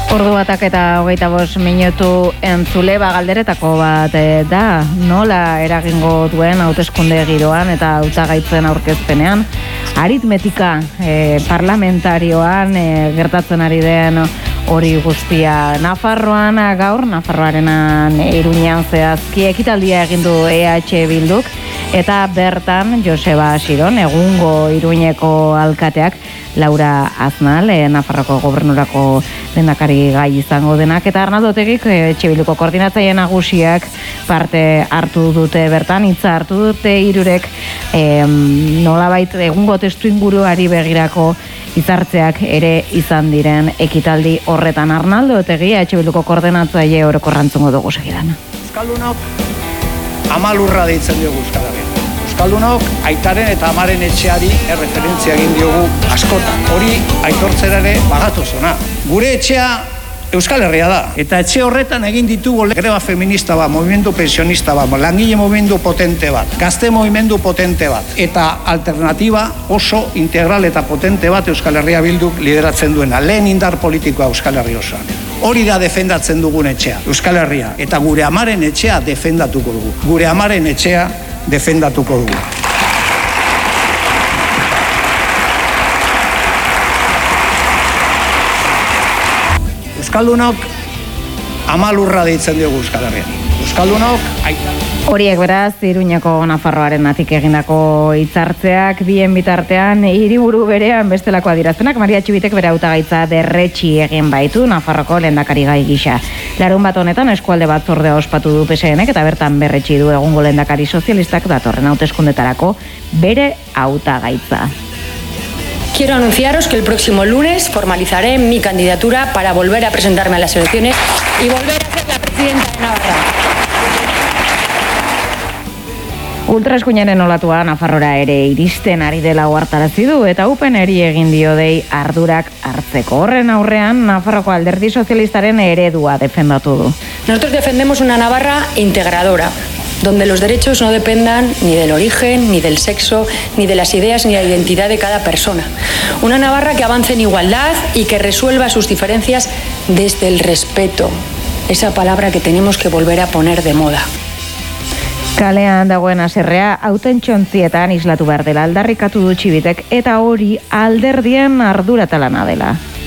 Ordu batak eta 25 minutu entzule galderetako bat da, nola eragingo duen hauteskunde giroan eta hautagaitzen aurkezpenean. Aritmetika parlamentarioan gertatzen ari den hori guztia. Nafarroan gaur, Nafarroarenan Iruñean zehazki ekitaldia egin du EH Bilduk eta bertan Joseba Asiron, egungo Iruñeko alkateak, Laura Aznal, Nafarroko gobernurako lehendakari gai izango denak, eta Arnaldo Otegik, EH Bilduko koordinatzaile nagusiak parte hartu dute bertan, hitza hartu dute hirurek nolabait egungo testuinguruari begirako hitzartzeak ere izan diren ekitaldi horretan. Arnaldo Otegi, EH Bilduko koordinatzaile orokorra entzungo dugu segidan. Euskaldunok amalurra deitzen diogu Euskal Herrian. Euskaldunok aitaren eta amaren etxeari erreferentzia egin diogu askotan. Hori aitortzera ere bagatoz ona. Gure etxea Euskal Herria da. Eta etxe horretan egin ditugu greba feminista bat, movimendu pensionista bat, langile movimendu potente bat, gazte movimendu potente bat. Eta alternatiba oso integral eta potente bat Euskal Herria Bilduk lideratzen duena. Lehen indar politikoa Euskal Herria osoan. Hori da defendatzen dugun etxea, Euskal Herria. Eta gure amaren etxea defendatuko dugu. Gure amaren etxea defendatuko dugu. Euskaldunok amalurra deitzen diogu Euskal Herrian. Euskaldunok Horiek beraz, Iruñeko Nafarroaren atik egindako hitzartzeak, bien bitartean hiriburu berean bestelako adierazpenak. Maria Txibitek bere hautagaitza berretsi egin baitu Nafarroko lehendakari gai gisa. Larun bat honetan eskualde batzordea ospatu du PSNek eta bertan berretsi du egungo lehendakari sozialistak datorren hauteskundetarako bere hautagaitza. Quiero anunciaros que el próximo lunes formalizaré mi candidatura para volver a presentarme a las elecciones y volver a ser la presidenta de Navarra. Ultraeskuinaren olatua Nafarrora ere iristen ari dela ohartarazi du eta UPNeri egin dio dei ardurak hartzeko. Horren aurrean Nafarroko Alderdi Sozialistaren eredua defendatu du. Nosotros defendemos una Navarra integradora, donde los derechos no dependan ni del origen, ni del sexo, ni de las ideas, ni de la identidad de cada persona. Una Navarra que avance en igualdad y que resuelva sus diferencias desde el respeto, esa palabra que tenemos que volver a poner de moda. Kalean dagoen haserrea hautentxontzietan islatu behar dela aldarrikatu du Txibitek eta hori alderdien arduratalana dela.